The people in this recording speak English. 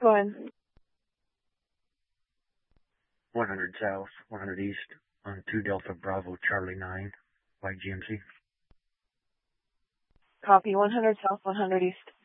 Go ahead. 100 South, 100 East, on 2 Delta Bravo Charlie 9, White GMC. Copy. 100 South, 100 East.